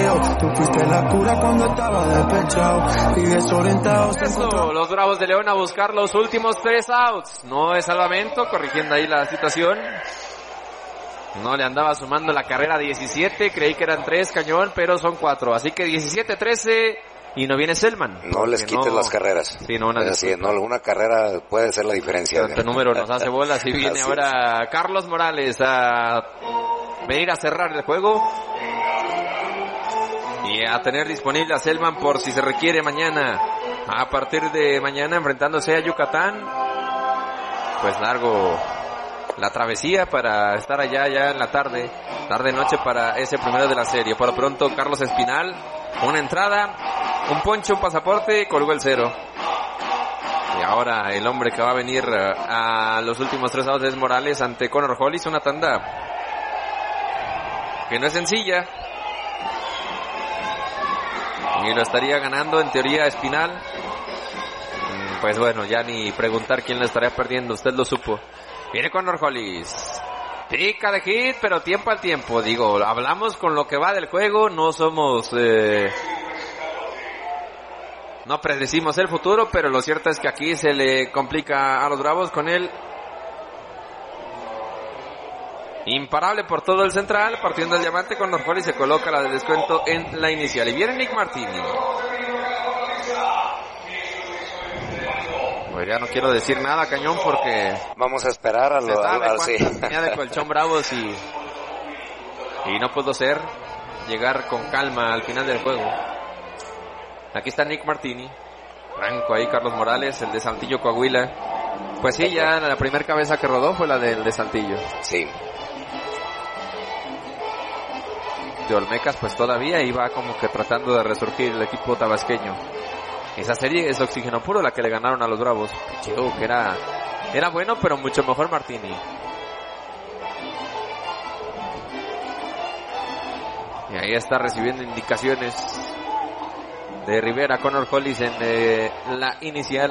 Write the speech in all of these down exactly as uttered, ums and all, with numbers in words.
frío. Tú fuiste la cura cuando estaba despechado y desorientado. Eso, los Bravos de León a buscar los últimos tres outs. No es Salvamento, corrigiendo ahí la situación. No le andaba sumando la carrera diecisiete, creí que eran tres, Cañón, pero son cuatro. Así que diecisiete trece y no viene Selman. No les quites no, las carreras. Sí, no, una, es decir, no, una carrera puede ser la diferencia. Este número nos hace bolas y viene ahora es. Carlos Morales a venir a cerrar el juego. Y a tener disponible a Selman por si se requiere mañana. A partir de mañana enfrentándose a Yucatán. Pues largo la travesía para estar allá ya en la tarde, tarde noche para ese primero de la serie. Por lo pronto Carlos Espinal, una entrada, un poncho, un pasaporte, colgó el cero. Y ahora el hombre que va a venir a los últimos tres outs es Morales ante Connor Hollis, una tanda que no es sencilla. Y lo estaría ganando en teoría Espinal. Pues bueno, ya ni preguntar quién lo estaría perdiendo, usted lo supo. Viene Connor Hollis. Pica de hit, pero tiempo al tiempo. Digo, hablamos con lo que va del juego. No somos... Eh, no predecimos el futuro, pero lo cierto es que aquí se le complica a los Bravos con él. Imparable por todo el central. Partiendo el diamante, Connor Hollis se coloca la de descuento en la inicial. Y viene Nick Martini. Pues ya no quiero decir nada, Cañón, porque... Vamos a esperar a lo... A, a, sí. Tenía de colchón Bravos y... Y no puedo ser llegar con calma al final del juego. Aquí está Nick Martini. Franco ahí, Carlos Morales, el de Saltillo, Coahuila. Pues sí, ya la primera cabeza que rodó fue la del de Saltillo. Sí. De Olmecas, pues todavía iba como que tratando de resurgir el equipo tabasqueño. Esa serie es oxígeno puro la que le ganaron a los Bravos. Chico, que era, era bueno, pero mucho mejor Martini. Y ahí está recibiendo indicaciones de Rivera, Connor Hollis en eh, la inicial.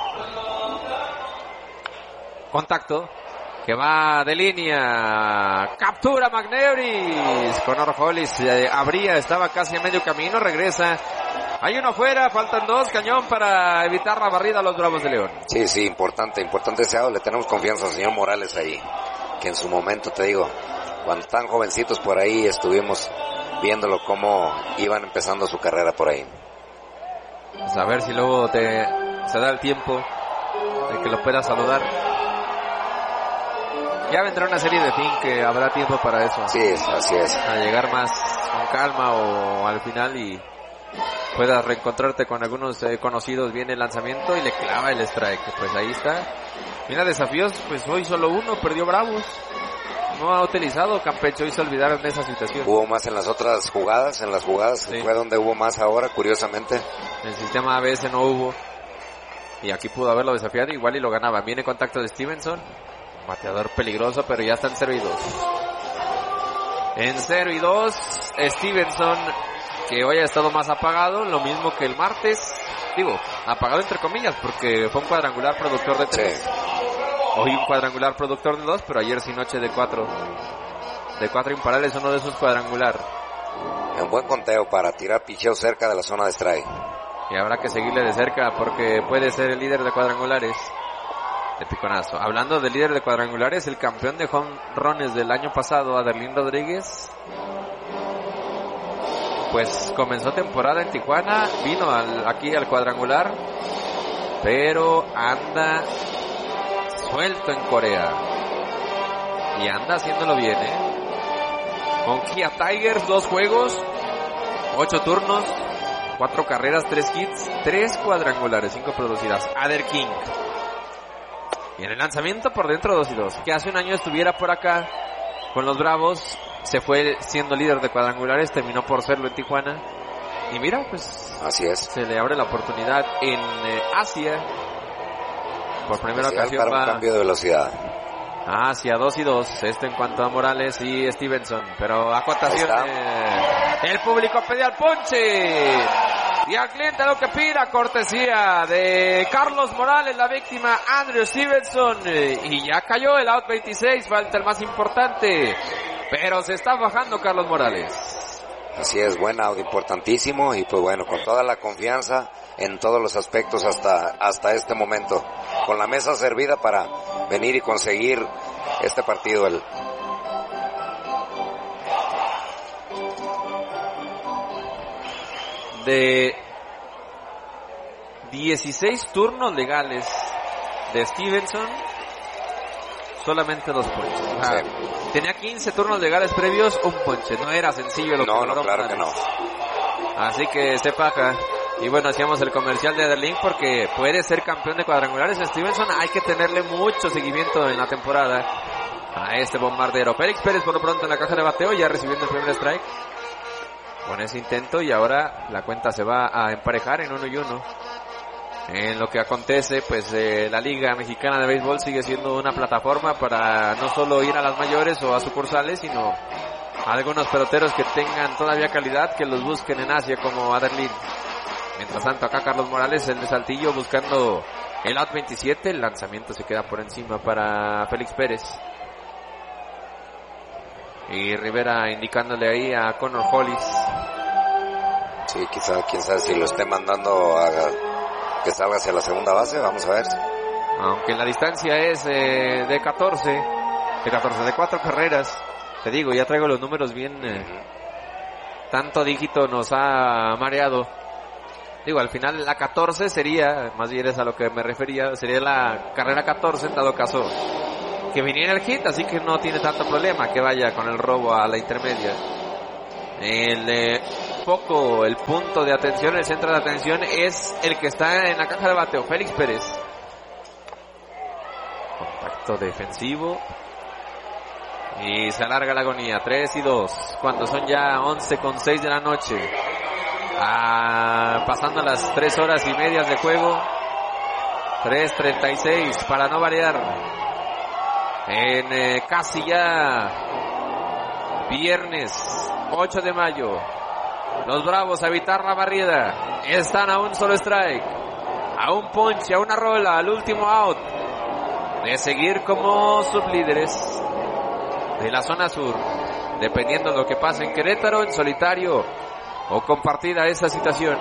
Contacto que va de línea. Captura McNeuris. Connor Hollis eh, abría, estaba casi a medio camino, regresa. Hay uno afuera, faltan dos, Cañón, para evitar la barrida a los Bravos de León. Sí, sí, importante, importante ese lado. Le tenemos confianza al señor Morales ahí, que en su momento, te digo, cuando están jovencitos por ahí, estuvimos viéndolo cómo iban empezando su carrera por ahí. Pues a ver si luego te se da el tiempo de que lo puedas saludar. Ya vendrá una serie de fin que habrá tiempo para eso. Sí, así es. A llegar más con calma o al final y puedas reencontrarte con algunos eh, conocidos. Viene el lanzamiento y le clava el strike. Pues ahí está. Mira, desafíos, pues hoy solo uno, perdió Bravos. No ha utilizado Campeche, hoy se olvidaron de esa situación. Hubo más en las otras jugadas, en las jugadas sí. Fue donde hubo más ahora, curiosamente. En el sistema A B S no hubo. Y aquí pudo haberlo desafiado igual y lo ganaba. Viene contacto de Stevenson. Bateador peligroso, pero ya está en cero y dos. En cero y dos, Stevenson, que hoy ha estado más apagado, lo mismo que el martes. Digo, apagado entre comillas, porque fue un cuadrangular productor de tres. Sí. Hoy un cuadrangular productor de dos, pero ayer sí noche de cuatro. De cuatro imparables, uno de esos cuadrangular. Un buen conteo para tirar picheo cerca de la zona de strike. Y habrá que seguirle de cerca porque puede ser el líder de cuadrangulares. De piconazo. Hablando del líder de cuadrangulares, el campeón de jonrones del año pasado, Adelín Rodríguez, pues comenzó temporada en Tijuana, vino al, aquí al cuadrangular, pero anda suelto en Corea. Y anda haciéndolo bien, ¿eh? Con Kia Tigers, dos juegos, ocho turnos, cuatro carreras, tres hits, tres cuadrangulares, cinco producidas. Ader King. Y en el lanzamiento por dentro dos y dos. Que hace un año estuviera por acá con los Bravos. Se fue siendo líder de cuadrangulares. Terminó por serlo en Tijuana. Y mira, pues... Así es. Se le abre la oportunidad en eh, Asia. Por primera Especial ocasión para va... un cambio de velocidad. Hacia dos y dos. Esto en cuanto a Morales y Stevenson. Pero acotación. Eh, el público pedía al ponche. Y al cliente lo que pida, cortesía de Carlos Morales, la víctima Andrew Stevenson. Y ya cayó el out veintiséis, falta el más importante. Pero se está bajando Carlos Morales. Así es, buen out, importantísimo, y pues bueno, con toda la confianza en todos los aspectos hasta, hasta este momento, con la mesa servida para venir y conseguir este partido. El... De dieciséis turnos legales de Stevenson, solamente dos ponches. Ajá. Sí. Tenía quince turnos legales previos, un ponche. No era sencillo lo que No, no, claro que no. Así que se paga. Y bueno, hacíamos el comercial de Ederlink porque puede ser campeón de cuadrangulares. Stevenson, hay que tenerle mucho seguimiento en la temporada a este bombardero. Félix Pérez por lo pronto en la caja de bateo, ya recibiendo el primer strike con ese intento, y ahora la cuenta se va a emparejar en uno y uno. En lo que acontece, pues eh, la Liga Mexicana de Béisbol sigue siendo una plataforma para no solo ir a las mayores o a sucursales, sino a algunos peloteros que tengan todavía calidad, que los busquen en Asia como Aderlin. Mientras tanto, acá Carlos Morales, el de Saltillo, buscando el out veintisiete. El lanzamiento se queda por encima para Félix Pérez. Y Rivera indicándole ahí a Connor Hollis. Sí, quizá, quién sabe si lo esté mandando a que salga hacia la segunda base, vamos a ver. Aunque la distancia es eh, de catorce, de catorce, de cuatro carreras. Te digo, ya traigo los números bien. Eh, tanto dígito nos ha mareado. Digo, al final la catorce sería, más bien es a lo que me refería, sería la carrera catorce en dado caso que viniera el hit, así que no tiene tanto problema que vaya con el robo a la intermedia. El eh, foco, el punto de atención, el centro de atención es el que está en la caja de bateo, Félix Pérez. Contacto defensivo y se alarga la agonía, tres y dos, cuando son ya once con seis de la noche. Ah, pasando las tres horas y medias de juego, tres treinta y seis para no variar. En eh, casi ya viernes ocho de mayo, los Bravos a evitar la barrida. Están a un solo strike, a un ponche, a una rola, al último out de seguir como sublíderes de la zona sur, dependiendo de lo que pase en Querétaro, en solitario o compartida esa situación.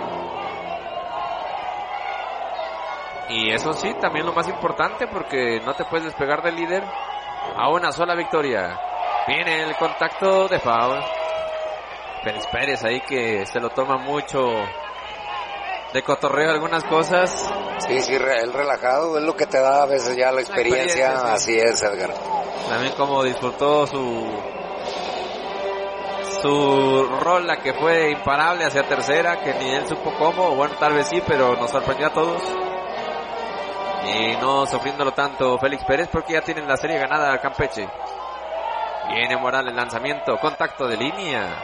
Y eso sí, también lo más importante, porque no te puedes despegar del líder a una sola victoria. Viene el contacto de foul. Félix Pérez ahí que se lo toma mucho de cotorreo algunas cosas. Sí, sí, el relajado es lo que te da a veces ya la experiencia. La experiencia, sí. Así es, Edgar. También como disfrutó su su rola, que fue imparable hacia tercera, que ni él supo cómo, bueno, tal vez sí, pero nos sorprendió a todos. Y no sufriéndolo tanto Félix Pérez, porque ya tienen la serie ganada a Campeche. Viene Morales, lanzamiento, contacto de línea.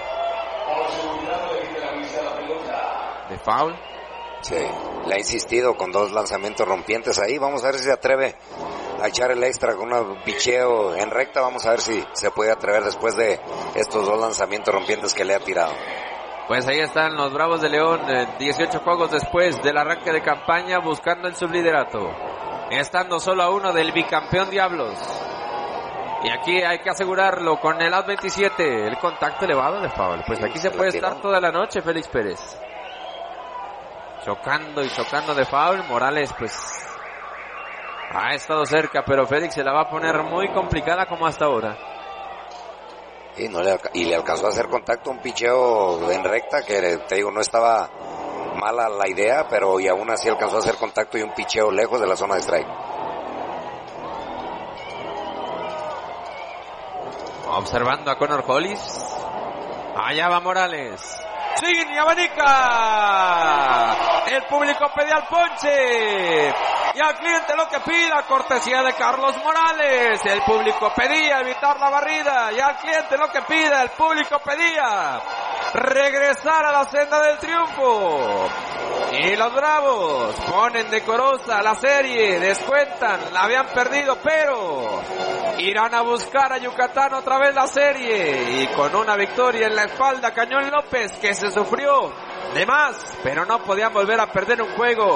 De foul. Sí, le ha insistido con dos lanzamientos rompientes ahí. Vamos a ver si se atreve a echar el extra con un picheo en recta. Vamos a ver si se puede atrever después de estos dos lanzamientos rompientes que le ha tirado. Pues ahí están los Bravos de León, dieciocho juegos después del arranque de campaña, buscando el subliderato, estando solo a uno del bicampeón Diablos. Y aquí hay que asegurarlo con el out veintisiete, el contacto elevado de foul. Pues aquí se puede estar toda la noche Félix Pérez, chocando y chocando de foul. Morales pues ha estado cerca, pero Félix se la va a poner muy complicada como hasta ahora. Y, no le, y le alcanzó a hacer contacto, un picheo en recta que, te digo, no estaba mala la idea, pero y aún así alcanzó a hacer contacto y un picheo lejos de la zona de strike. Observando a Connor Hollis. Allá va Morales. ¡Siguen y abanica! El público pedía al ponche. Y al cliente lo que pida, cortesía de Carlos Morales. El público pedía evitar la barrida. Y al cliente lo que pida, el público pedía regresar a la senda del triunfo. Y los Bravos ponen decorosa la serie, descuentan, la habían perdido, pero irán a buscar a Yucatán otra vez la serie. Y con una victoria en la espalda, Cañón López, que se sufrió de más, pero no podían volver a perder un juego.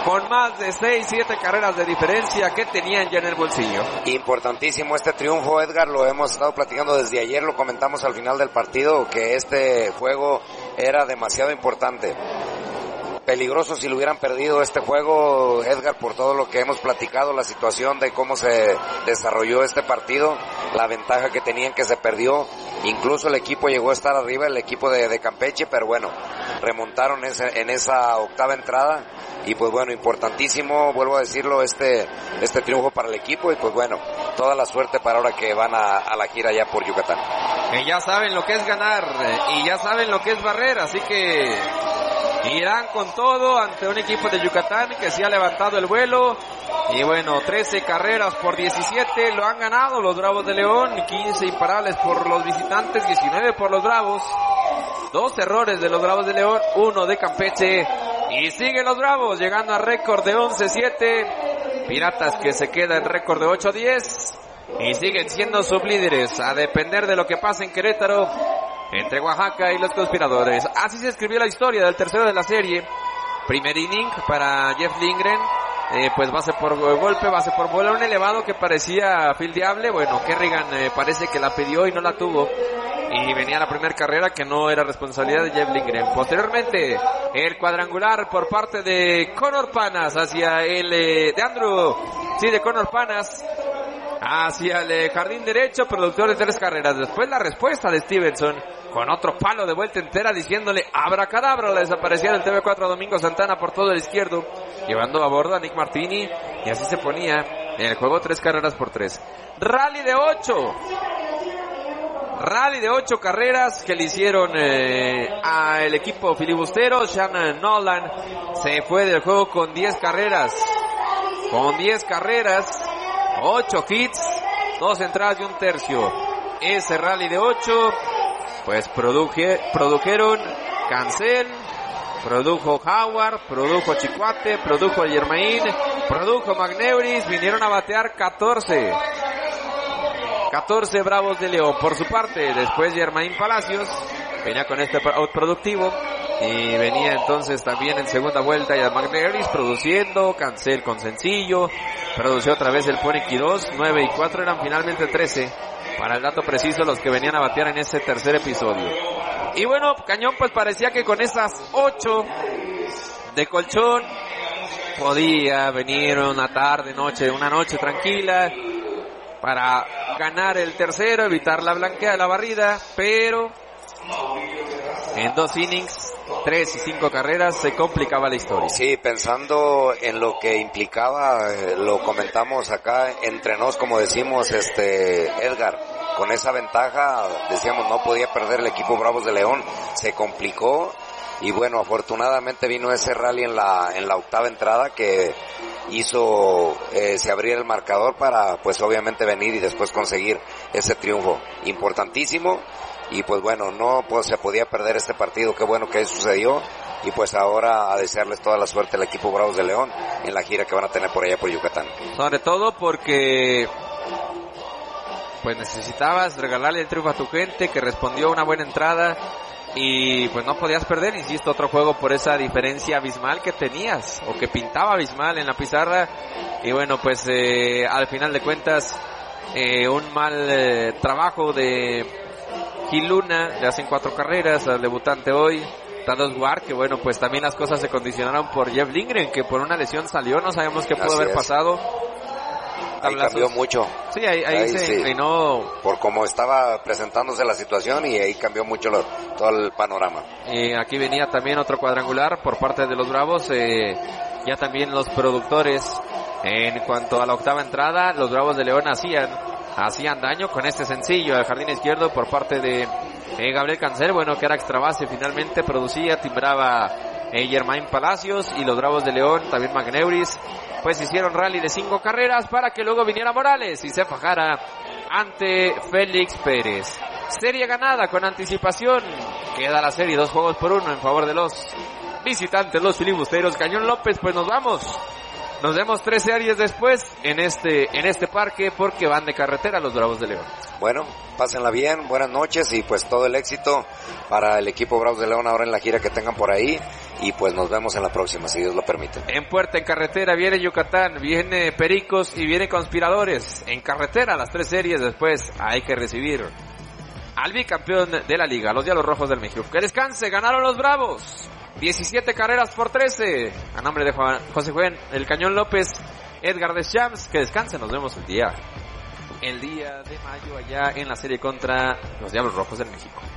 con más de seis, siete carreras de diferencia que tenían ya en el bolsillo. Importantísimo este triunfo, Edgar, lo hemos estado platicando desde ayer, lo comentamos al final del partido, que este juego era demasiado importante. Peligroso si lo hubieran perdido este juego, Edgar, por todo lo que hemos platicado, la situación de cómo se desarrolló este partido, la ventaja que tenían que se perdió, incluso el equipo llegó a estar arriba, el equipo de, de Campeche, pero bueno, remontaron ese, en esa octava entrada, y pues bueno, importantísimo, vuelvo a decirlo, este, este triunfo para el equipo, y pues bueno, toda la suerte para ahora que van a, a la gira ya por Yucatán. Que ya saben lo que es ganar, y ya saben lo que es barrer, así que irán con todo ante un equipo de Yucatán que se ha levantado el vuelo. Y bueno, trece carreras por diecisiete lo han ganado los Bravos de León, quince imparables por los visitantes, diecinueve por los Bravos. Dos errores de los Bravos de León, uno de Campeche. Y siguen los Bravos llegando a récord de once siete. Piratas que se queda en récord de ocho diez. Y siguen siendo sublíderes a depender de lo que pasa en Querétaro entre Oaxaca y los conspiradores. Así se escribió la historia del tercero de la serie. Primer inning para Jeff Lindgren. Eh, pues base por golpe, base por bola, un elevado que parecía fildeable. Bueno, Kerrigan eh, parece que la pidió y no la tuvo. Y venía la primera carrera que no era responsabilidad de Jeff Lindgren. Posteriormente, el cuadrangular por parte de Connor Panas hacia el eh, de Andrew. Sí, de Connor Panas hacia el eh, jardín derecho, productor de tres carreras. Después la respuesta de Stevenson con otro palo de vuelta entera diciéndole abracadabra, la desaparecía del T V cuatro a Domingo Santana por todo el izquierdo, llevando a bordo a Nick Martini, y así se ponía en el juego tres carreras por tres. Rally de ocho. Rally de ocho carreras que le hicieron eh, al equipo filibustero. Shannon Nolan se fue del juego con diez carreras. Con diez carreras, ocho hits, dos entradas y un tercio. Ese rally de ocho, pues produje, produjeron Cancel, produjo Howard, produjo Chicuate, produjo Germain, produjo Magneuris, vinieron a batear catorce. catorce Bravos de León. Por su parte, después Germain Palacios venía con este out productivo y venía entonces también en segunda vuelta ya Magneuris produciendo, Cancel con sencillo, produció otra vez el Ponicky dos, nueve y cuatro eran finalmente trece. Para el dato preciso, los que venían a batear en ese tercer episodio. Y bueno, Cañón pues parecía que con esas ocho de colchón podía venir una tarde, noche, una noche tranquila para ganar el tercero, evitar la blanqueada, la barrida, pero en dos innings, tres y cinco carreras, se complicaba la historia. Sí, pensando en lo que implicaba, eh, lo comentamos acá entre nos, como decimos, este Edgar, con esa ventaja, decíamos, no podía perder el equipo Bravos de León, se complicó, y bueno, afortunadamente vino ese rally en la en la octava entrada que hizo eh, se abriera el marcador para, pues obviamente venir y después conseguir ese triunfo importantísimo. Y pues bueno, no pues, se podía perder este partido, qué bueno que sucedió. Y pues ahora a desearles toda la suerte al equipo Bravos de León en la gira que van a tener por allá por Yucatán. Sobre todo porque pues necesitabas regalarle el triunfo a tu gente, que respondió a una buena entrada. Y pues no podías perder, insisto, otro juego por esa diferencia abismal que tenías, o que pintaba abismal en la pizarra. Y bueno, pues eh, al final de cuentas, eh, un mal eh, trabajo de Gil Luna, le hacen cuatro carreras al debutante hoy, Tados Guar, que bueno, pues también las cosas se condicionaron por Jeff Lindgren, que por una lesión salió, no sabemos qué pudo Así haber es. pasado. Ahí cambió mucho. Sí, ahí, ahí, ahí se sí. inclinó. Por cómo estaba presentándose la situación, y ahí cambió mucho lo, todo el panorama. Y aquí venía también otro cuadrangular por parte de los Bravos, eh, ya también los productores. En cuanto a la octava entrada, los Bravos de León hacían hacían daño con este sencillo al jardín izquierdo por parte de eh, Gabriel Cancel, bueno, que era extra base, finalmente producía, timbraba eh, Germain Palacios, y los Bravos de León, también Magneuris, pues hicieron rally de cinco carreras para que luego viniera Morales y se fajara ante Félix Pérez. Serie ganada con anticipación, queda la serie dos juegos por uno en favor de los visitantes, los filibusteros. Cañón López, pues nos vamos. Nos vemos tres series después en este en este parque, porque van de carretera los Bravos de León. Bueno, pásenla bien, buenas noches, y pues todo el éxito para el equipo Bravos de León ahora en la gira que tengan por ahí. y pues nos vemos en la próxima, si Dios lo permite. En puerta, en carretera, viene Yucatán, viene Pericos y viene Conspiradores. En carretera, las tres series, después hay que recibir al bicampeón de la liga, los Diablos Rojos del México. Que descanse, ganaron los Bravos. diecisiete carreras por trece. A nombre de Juan, José Juan El Cañón López, Edgar Deschamps, que descanse, nos vemos el día, el día de mayo allá en la serie contra los Diablos Rojos del México.